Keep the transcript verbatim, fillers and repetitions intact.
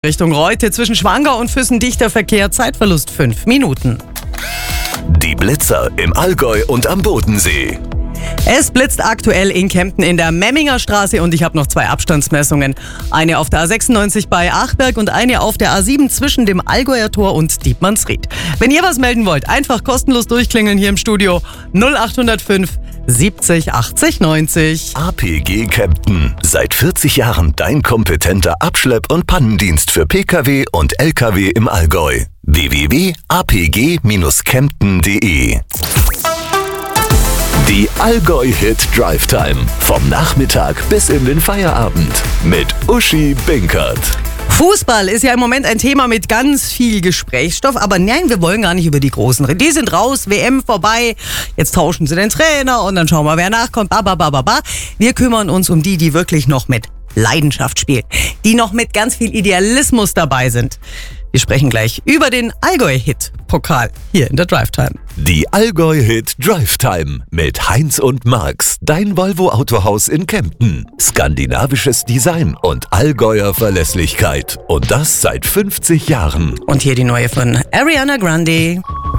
Richtung Reute zwischen Schwangau und Füssen dichter Verkehr, Zeitverlust fünf Minuten. Die Blitzer im Allgäu und am Bodensee. Es blitzt aktuell in Kempten in der Memminger Straße und ich habe noch zwei Abstandsmessungen. Eine auf der A sechsundneunzig bei Achberg und eine auf der A sieben zwischen dem Allgäuer Tor und Dietmannsried. Wenn ihr was melden wollt, einfach kostenlos durchklingeln hier im Studio null acht null fünf siebzig achtzig neunzig. A P G Kempten. Seit vierzig Jahren dein kompetenter Abschlepp- und Pannendienst für Pkw und Lkw im Allgäu. w w w punkt a p g dash kempten punkt de. Die Allgäu-Hit Drive Time. Vom Nachmittag bis in den Feierabend. Mit Uschi Binkert. Fußball ist ja im Moment ein Thema mit ganz viel Gesprächsstoff, aber nein, wir wollen gar nicht über die Großen. Die sind raus, W M vorbei, jetzt tauschen sie den Trainer und dann schauen wir, wer nachkommt. Ba, ba, ba, ba, ba. Wir kümmern uns um die, die wirklich noch mit Leidenschaft spielen, die noch mit ganz viel Idealismus dabei sind. Wir sprechen gleich über den Allgäu-Hit-Pokal hier in der Drive Time. Die Allgäu-Hit Drive Time mit Heinz und Marx, dein Volvo-Autohaus in Kempten. Skandinavisches Design und Allgäuer Verlässlichkeit. Und das seit fünfzig Jahren. Und hier die neue von Ariana Grande.